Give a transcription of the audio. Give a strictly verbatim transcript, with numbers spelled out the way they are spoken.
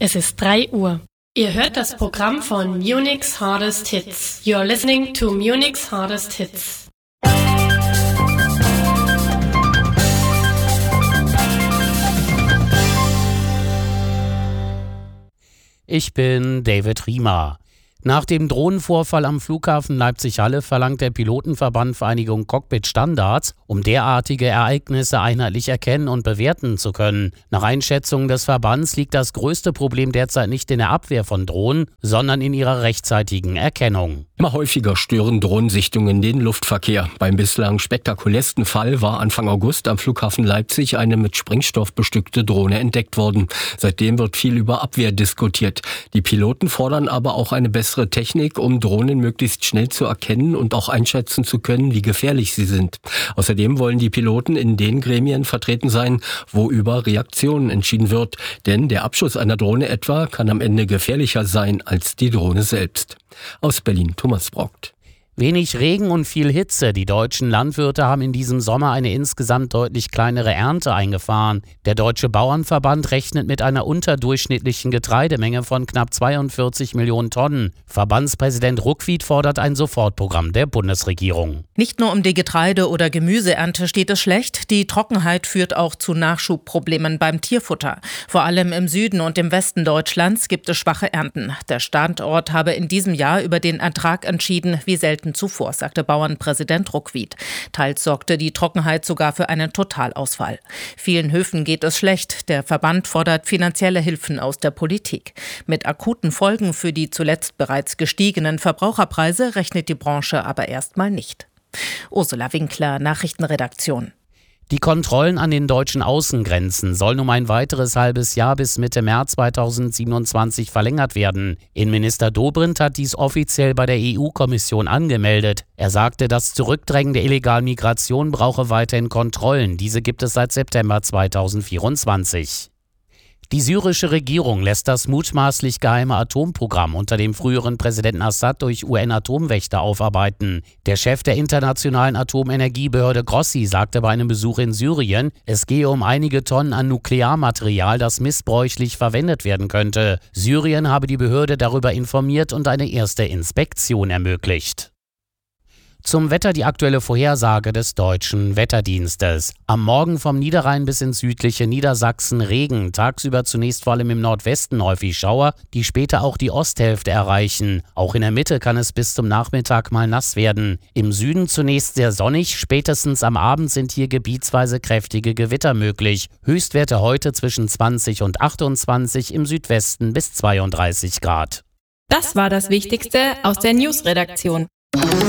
Es ist drei Uhr. Ihr hört das Programm von Munich's Hardest Hits. You're listening to Munich's Hardest Hits. Ich bin David Riemer. Nach dem Drohnenvorfall am Flughafen Leipzig-Halle verlangt der Pilotenverband Vereinigung Cockpit Standards, um derartige Ereignisse einheitlich erkennen und bewerten zu können. Nach Einschätzung des Verbands liegt das größte Problem derzeit nicht in der Abwehr von Drohnen, sondern in ihrer rechtzeitigen Erkennung. Immer häufiger stören Drohnensichtungen den Luftverkehr. Beim bislang spektakulärsten Fall war Anfang August am Flughafen Leipzig eine mit Sprengstoff bestückte Drohne entdeckt worden. Seitdem wird viel über Abwehr diskutiert. Die Piloten fordern aber auch eine bessere Technik, um Drohnen möglichst schnell zu erkennen und auch einschätzen zu können, wie gefährlich sie sind. Außerdem wollen die Piloten in den Gremien vertreten sein, wo über Reaktionen entschieden wird. Denn der Abschuss einer Drohne etwa kann am Ende gefährlicher sein als die Drohne selbst. Aus Berlin, Thomas Brockt. Wenig Regen und viel Hitze. Die deutschen Landwirte haben in diesem Sommer eine insgesamt deutlich kleinere Ernte eingefahren. Der Deutsche Bauernverband rechnet mit einer unterdurchschnittlichen Getreidemenge von knapp zweiundvierzig Millionen Tonnen. Verbandspräsident Ruckwied fordert ein Sofortprogramm der Bundesregierung. Nicht nur um die Getreide- oder Gemüseernte steht es schlecht. Die Trockenheit führt auch zu Nachschubproblemen beim Tierfutter. Vor allem im Süden und im Westen Deutschlands gibt es schwache Ernten. Der Standort habe in diesem Jahr über den Ertrag entschieden, wie selten zuvor, sagte Bauernpräsident Ruckwied. Teils sorgte die Trockenheit sogar für einen Totalausfall. Vielen Höfen geht es schlecht. Der Verband fordert finanzielle Hilfen aus der Politik. Mit akuten Folgen für die zuletzt bereits gestiegenen Verbraucherpreise rechnet die Branche aber erstmal nicht. Ursula Winkler, Nachrichtenredaktion. Die Kontrollen an den deutschen Außengrenzen sollen um ein weiteres halbes Jahr bis Mitte März zweitausendsiebenundzwanzig verlängert werden. Innenminister Dobrindt hat dies offiziell bei der E U-Kommission angemeldet. Er sagte, das Zurückdrängen der illegalen Migration brauche weiterhin Kontrollen. Diese gibt es seit September zweitausendvierundzwanzig. Die syrische Regierung lässt das mutmaßlich geheime Atomprogramm unter dem früheren Präsidenten Assad durch U N-Atomwächter aufarbeiten. Der Chef der internationalen Atomenergiebehörde Grossi sagte bei einem Besuch in Syrien, es gehe um einige Tonnen an Nuklearmaterial, das missbräuchlich verwendet werden könnte. Syrien habe die Behörde darüber informiert und eine erste Inspektion ermöglicht. Zum Wetter die aktuelle Vorhersage des Deutschen Wetterdienstes. Am Morgen vom Niederrhein bis ins südliche Niedersachsen Regen, tagsüber zunächst vor allem im Nordwesten häufig Schauer, die später auch die Osthälfte erreichen. Auch in der Mitte kann es bis zum Nachmittag mal nass werden. Im Süden zunächst sehr sonnig, spätestens am Abend sind hier gebietsweise kräftige Gewitter möglich. Höchstwerte heute zwischen zwanzig und achtundzwanzig, im Südwesten bis zweiunddreißig Grad. Das war das Wichtigste aus der News-Redaktion.